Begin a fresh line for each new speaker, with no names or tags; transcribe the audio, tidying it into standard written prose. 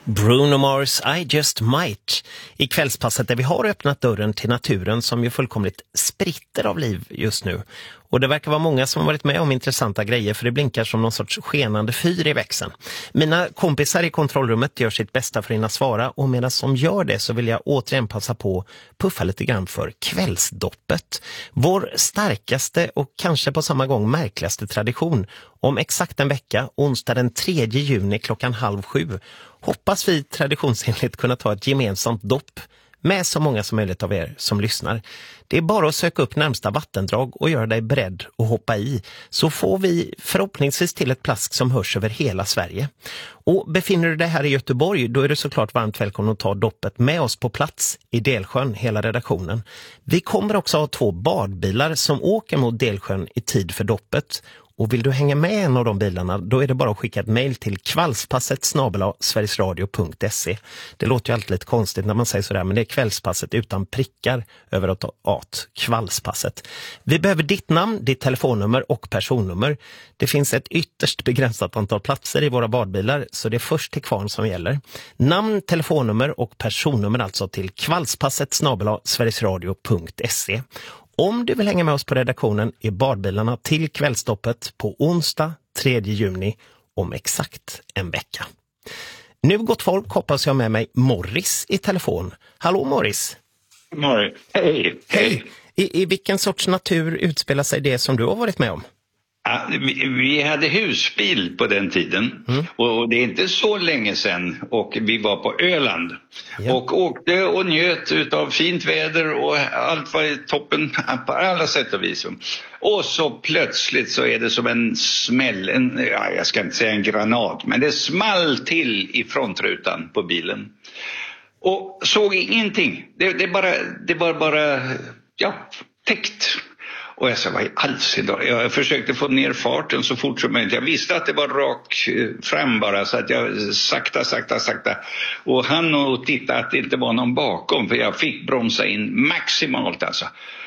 Bruno Mars, I Just Might. I kvällspasset där vi har öppnat dörren till naturen som ju fullkomligt spritter av liv just nu. Och det verkar vara många som har varit med om intressanta grejer, för det blinkar som någon sorts skenande fyr i växeln. Mina kompisar i kontrollrummet gör sitt bästa för att hinna svara, och medan de gör det så vill jag återigen passa på puffa lite grann för kvällsdoppet. Vår starkaste och kanske på samma gång märkligaste tradition. Om exakt en vecka, onsdag den 3 juni 6:30, hoppas vi traditionsenligt kunna ta ett gemensamt dopp med så många som möjligt av er som lyssnar. Det är bara att söka upp närmsta vattendrag och göra dig beredd att hoppa i, så får vi förhoppningsvis till ett plask som hörs över hela Sverige. Och befinner du dig här i Göteborg, då är du såklart varmt välkommen att ta doppet med oss på plats i Delsjön, hela redaktionen. Vi kommer också ha 2 badbilar som åker mot Delsjön i tid för doppet. Och vill du hänga med en av de bilarna, då är det bara att skicka ett mejl till kvällspasset@sverigesradio.se. Det låter ju alltid lite konstigt när man säger sådär, men det är kvällspasset utan prickar över att kvällspasset. Vi behöver ditt namn, ditt telefonnummer och personnummer. Det finns ett ytterst begränsat antal platser i våra badbilar, så det är först till kvarn som gäller. Namn, telefonnummer och personnummer alltså till kvällspasset@sverigesradio.se. Om du vill hänga med oss på redaktionen är badbilarna till kvällstoppet på onsdag 3 juni om exakt en vecka. Nu gott folk, hoppas jag med mig Morris i telefon. Hallå Morris!
Morris, hej! Hej!
I vilken sorts natur utspelar sig det som du har varit med om?
Ja, vi hade husbil på den tiden och det är inte så länge sedan, och vi var på Öland och åkte och njöt utav fint väder och allt var i toppen på alla sätt och vis. Och så plötsligt så är det som en smäll, jag ska inte säga en granat, men det small till i frontrutan på bilen. Och såg ingenting, det var bara täckt. Och jag sa, vad i alls idag? Jag försökte få ner farten så fort som möjligt. Jag visste att det var rak fram bara, så att jag sakta. Och han och titta att det inte var någon bakom, för jag fick bromsa in maximalt alltså.